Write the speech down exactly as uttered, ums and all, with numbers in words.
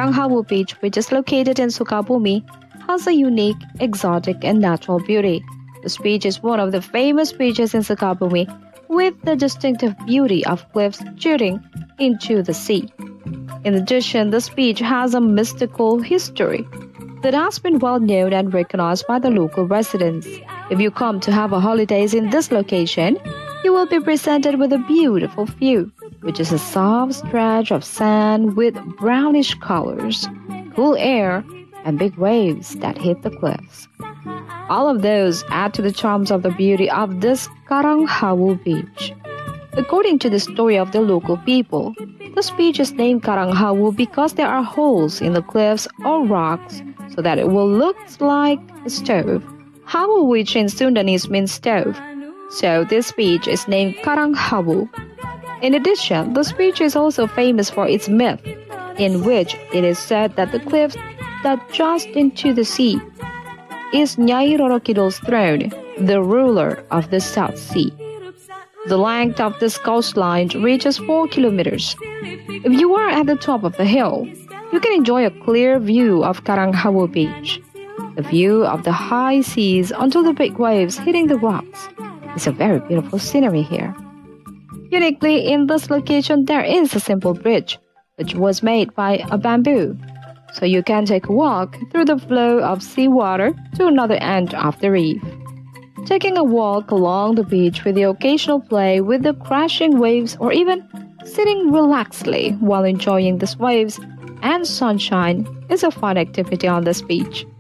Karanghawu Beach, which is located in Sukabumi, has a unique, exotic, and natural beauty. This beach is one of the famous beaches in Sukabumi, with the distinctive beauty of cliffs jutting into the sea. In addition, this beach has a mystical history that has been well known and recognized by the local residents. If you come to have a holidays in this location, you will be presented with a beautiful view, which is a soft stretch of sand with brownish colors, cool air, and big waves that hit the cliffs. All of those add to the charms of the beauty of this Karanghawu Beach. According to the story of the local people, this beach is named Karanghawu because there are holes in the cliffs or rocks so that it will look like a stove. Hawu, which in Sundanese means stove, so this beach is named Karanghawu. In addition, this beach is also famous for its myth, in which it is said that the cliffs that just into the sea is Nyai Roro Kidul's throne, the ruler of the South Sea. The length of this coastline reaches four kilometers. If you are at the top of the hill, you can enjoy a clear view of Karanghawu Beach. The view of the high seas until the big waves hitting the rocks is a very beautiful scenery here. Uniquely, in this location, there is a simple bridge, which was made by a bamboo, so you can take a walk through the flow of seawater to another end of the reef. Taking a walk along the beach with the occasional play with the crashing waves or even sitting relaxedly while enjoying these waves and sunshine is a fun activity on this beach.